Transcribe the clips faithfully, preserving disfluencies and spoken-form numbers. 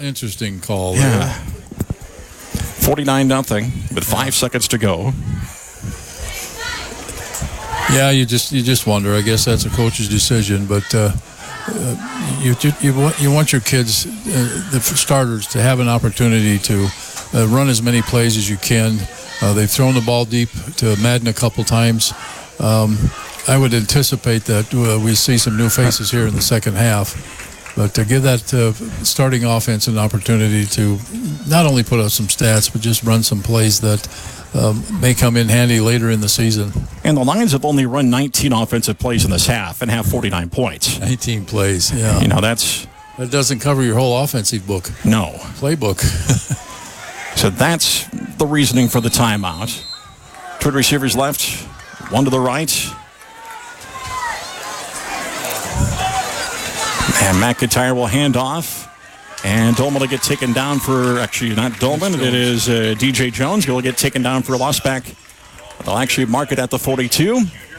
interesting call. Yeah. There. forty-nine nothing with five yeah. seconds to go. Yeah, you just you just wonder. I guess that's a coach's decision, but uh, uh, you, you you want you want your kids, uh, the starters, to have an opportunity to uh, run as many plays as you can. Uh, they've thrown the ball deep to Madden a couple times. Um, I would anticipate that uh, we see some new faces here in the second half, but to give that uh, starting offense an opportunity to not only put up some stats, but just run some plays that um, may come in handy later in the season. And the Lions have only run nineteen offensive plays in this half and have forty-nine points. nineteen plays, yeah. You know, that's... That doesn't cover your whole offensive book. No. Playbook. So that's the reasoning for the timeout. Two receivers left, one to the right. And McIntyre will hand off. And Dolman will get taken down for, actually not Dolman, it is uh, D J Jones. He'll get taken down for a loss back. They'll actually mark it at the forty-two.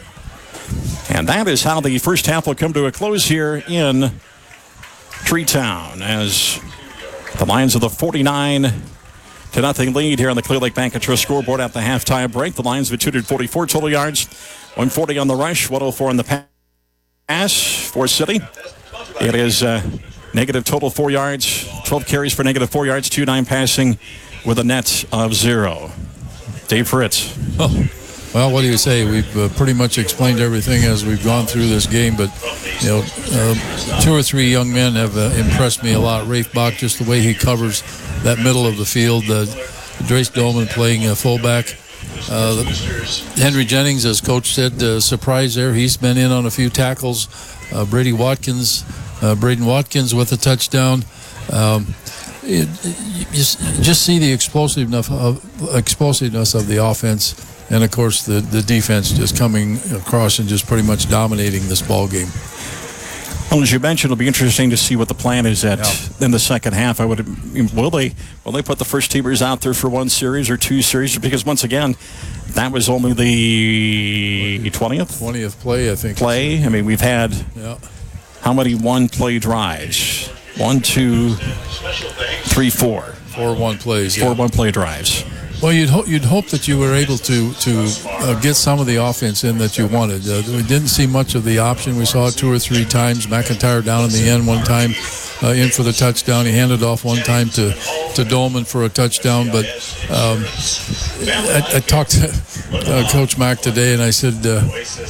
And that is how the first half will come to a close here in Treetown, as the Lions of the forty-nine to nothing lead here on the Clear Lake Bank and Trust scoreboard at the halftime break. The Lions with two hundred forty-four total yards, one forty on the rush, one oh four on the pass for City. It is uh, negative total four yards, twelve carries for negative four yards, two nine passing with a net of zero. Dave Fritz. Oh. Well, what do you say? We've uh, pretty much explained everything as we've gone through this game, but you know, uh, two or three young men have uh, impressed me a lot. Rafe Bach, just the way he covers that middle of the field. Uh, Drace Dolman playing uh, fullback. Uh, Henry Jennings, as Coach said, uh, surprise there. He's been in on a few tackles. Uh, Brady Watkins, uh, Braden Watkins with a touchdown. Um, it, it, you just, just see the explosiveness of, explosiveness of the offense. And, of course, the, the defense just coming across and just pretty much dominating this ball game. Well, as you mentioned, it'll be interesting to see what the plan is at yeah. in the second half. I would will they will they put the first teamers out there for one series or two series? Because once again, that was only the twentieth twentieth play, I think. Play. I mean, we've had yeah. how many one-play drives? One, two, three, four. Four one-plays. Four yeah. one-play drives. Well, you'd hope you'd hope that you were able to to uh, get some of the offense in that you wanted. Uh, we didn't see much of the option. We saw it two or three times. McIntyre down in the end one time, uh, in for the touchdown. He handed off one time to to Dolman for a touchdown. But um, I, I talked to uh, Coach Mack today, and I said, uh,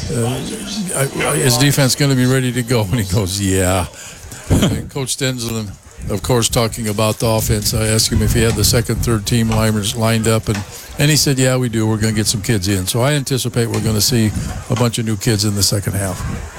uh, "Is defense going to be ready to go?" And he goes, "Yeah." And Coach Stenzel, of course, talking about the offense, I asked him if he had the second, third team liners lined up, and, and he said, yeah, we do. We're going to get some kids in. So I anticipate we're going to see a bunch of new kids in the second half.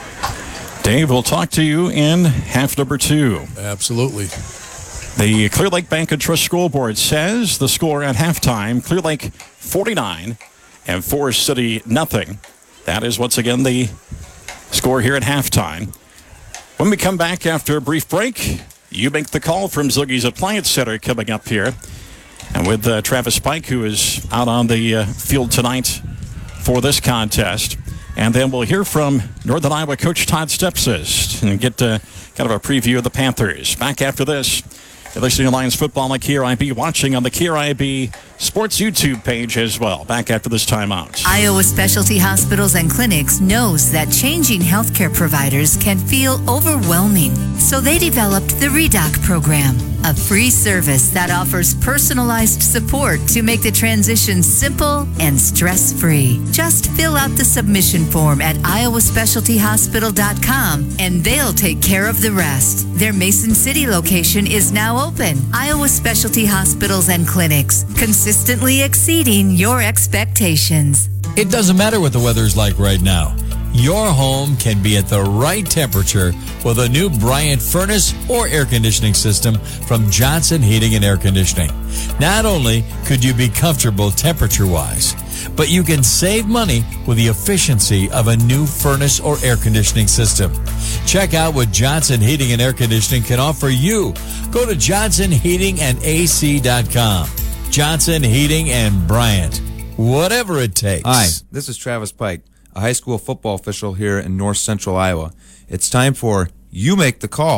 Dave, we'll talk to you in half number two. Absolutely. The Clear Lake Bank and Trust scoreboard says the score at halftime, Clear Lake forty-nine and Forest City nothing. That is once again the score here at halftime. When we come back after a brief break, you make the call from Zuggy's Appliance Center coming up here. And with uh, Travis Pike, who is out on the uh, field tonight for this contest. And then we'll hear from Northern Iowa coach Todd Stepsis and get uh, kind of a preview of the Panthers. Back after this, you're listening to Lions football on the K R I B, watching on the K R I B Sports YouTube page as well. Back after this timeout. Iowa Specialty Hospitals and Clinics knows that changing healthcare providers can feel overwhelming. So they developed the ReDoc program, a free service that offers personalized support to make the transition simple and stress-free. Just fill out the submission form at iowa specialty hospital dot com and they'll take care of the rest. Their Mason City location is now open. Iowa Specialty Hospitals and Clinics, consistently exceeding your expectations. It doesn't matter what the weather's like right now. Your home can be at the right temperature with a new Bryant furnace or air conditioning system from Johnson Heating and Air Conditioning. Not only could you be comfortable temperature-wise, but you can save money with the efficiency of a new furnace or air conditioning system. Check out what Johnson Heating and Air Conditioning can offer you. Go to johnson heating and a c dot com. Johnson Heating and Bryant. Whatever it takes. Hi, this is Travis Pike, a high school football official here in north central Iowa. It's time for You Make the Call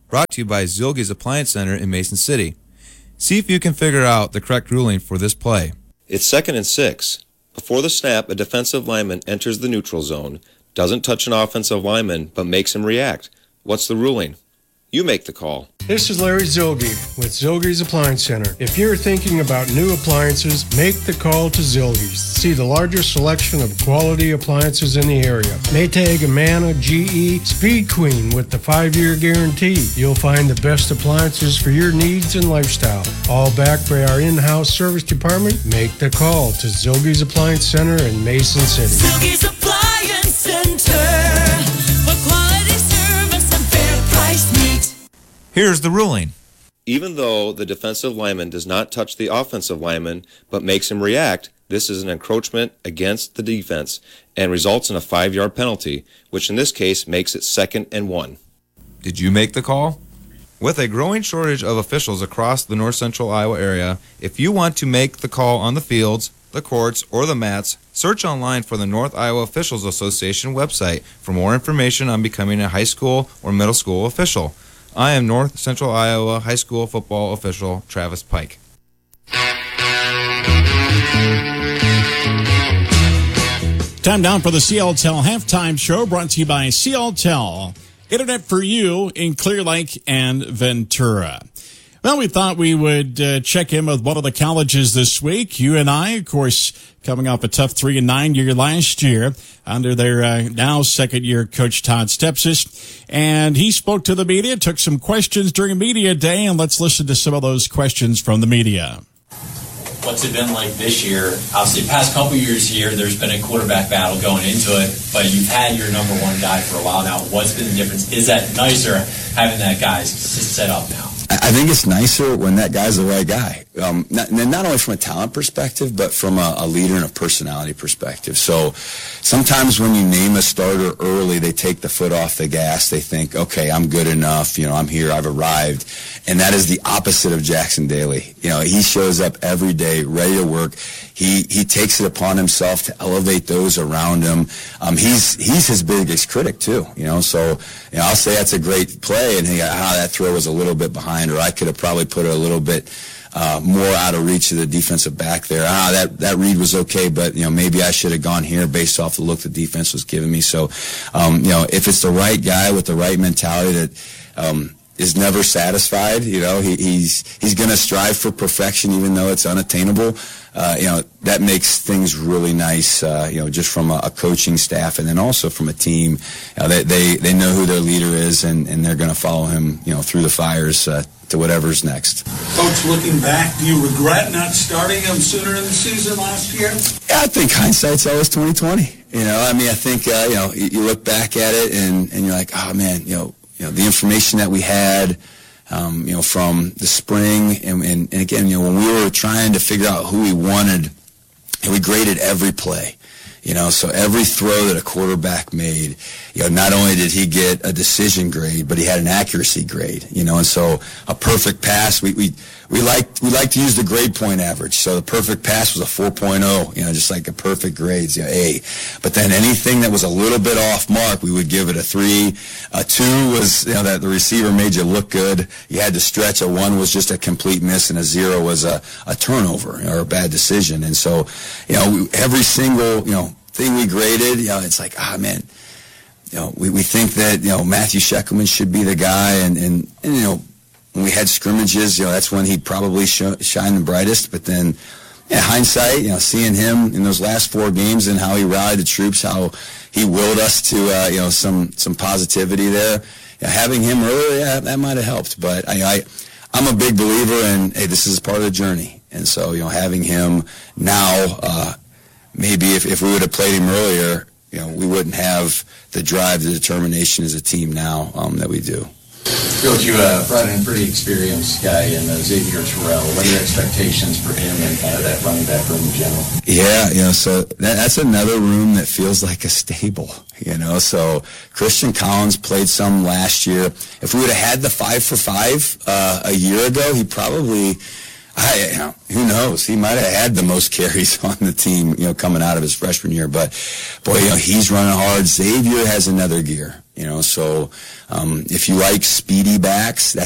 Brought to you by Zilge's Appliance Center in Mason City. See if you can figure out the correct ruling for this play. It's second and six. Before the snap, a defensive lineman enters the neutral zone, doesn't touch an offensive lineman, but makes him react. What's the ruling? You make the call. This is Larry Zilge with Zilge's Appliance Center. If you're thinking about new appliances, make the call to Zilge's. See the largest selection of quality appliances in the area. Maytag, Amana, G E, Speed Queen with the five-year guarantee. You'll find the best appliances for your needs and lifestyle. All backed by our in-house service department. Make the call to Zilge's Appliance Center in Mason City. Zilge's Appliance Center for quality service and fair price meet. Here's the ruling. Even though the defensive lineman does not touch the offensive lineman, but makes him react, this is an encroachment against the defense and results in a five-yard penalty, which in this case makes it second and one. Did you make the call? With a growing shortage of officials across the north central Iowa area, if you want to make the call on the fields, the courts, or the mats, search online for the North Iowa Officials Association website for more information on becoming a high school or middle school official. I am North Central Iowa High School football official Travis Pike. Time down for the C L Tel halftime show, brought to you by C L Tel. Internet for you in Clear Lake and Ventura. Well, we thought we would uh, check in with one of the colleges this week. U N I, of course, coming off a tough three and nine year last year under their uh, now second year coach Todd Stepsis. And he spoke to the media, took some questions during media day, and let's listen to some of those questions from the media. What's it been like this year? Obviously, the past couple years here, there's been a quarterback battle going into it, but you've had your number one guy for a while now. What's been the difference? Is that nicer having that guy set up now? I think it's nicer when that guy's the right guy. Um, not, not only from a talent perspective, but from a, a leader and a personality perspective. So sometimes when you name a starter early, they take the foot off the gas. They think, okay, I'm good enough. You know, I'm here. I've arrived. And that is the opposite of Jackson Daly. You know, he shows up every day, ready to work. He he takes it upon himself to elevate those around him. Um, he's he's his biggest critic too. You know, so you know, I'll say that's a great play, and he, ah, that throw was a little bit behind, or I could have probably put it a little bit uh, more out of reach of the defensive back there. Ah, that that read was okay, but you know, maybe I should have gone here based off the look the defense was giving me. So, um, you know, if it's the right guy with the right mentality that. Um, is never satisfied, you know, he, he's he's going to strive for perfection even though it's unattainable. Uh, you know, that makes things really nice, uh, you know, just from a, a coaching staff and then also from a team. You know, they, they, they know who their leader is and, and they're going to follow him, you know, through the fires uh, to whatever's next. Coach, looking back, do you regret not starting him sooner in the season last year? Yeah, I think hindsight's always twenty twenty. You know, I mean, I think, uh, you know, you, you look back at it and, and you're like, oh, man, you know, You know, the information that we had, um, you know, from the spring, and, and, and again, you know, when we were trying to figure out who we wanted, and we graded every play, you know, so every throw that a quarterback made, you know, not only did he get a decision grade, but he had an accuracy grade, you know, and so a perfect pass, we we we like we like to use the grade point average, so the perfect pass was a four point oh, you know, just like a perfect grades, you know, A. But then anything that was a little bit off mark, we would give it a three. A two was, you know, that the receiver made you look good. You had to stretch. A one was just a complete miss, and a zero was a, a turnover or a bad decision. And so, you know, we, every single, you know, thing we graded, you know, it's like, ah, man, you know, we, we think that, you know, Matthew Sheckelman should be the guy, and, and, and you know, when we had scrimmages, you know, that's when he'd probably sh- shine the brightest. But then, yeah, hindsight, you know, seeing him in those last four games and how he rallied the troops, how he willed us to, uh, you know, some some positivity there. You know, having him earlier, yeah, that might have helped. But I, I, I'm a big believer in, hey, this is part of the journey. And so, you know, having him now, uh, maybe if, if we would have played him earlier, you know, we wouldn't have the drive, the determination as a team now um, that we do. Coach, you uh, brought in a pretty experienced guy in uh, Xavier Terrell. What are your expectations for him and kind of that running back room in general? Yeah, you know, so that, that's another room that feels like a stable, you know. So Christian Collins played some last year. If we would have had the five for five uh, a year ago, he probably, I, you know, who knows? He might have had the most carries on the team, you know, coming out of his freshman year. But, boy, you know, he's running hard. Xavier has another gear. You know, so um, if you like speedy backs,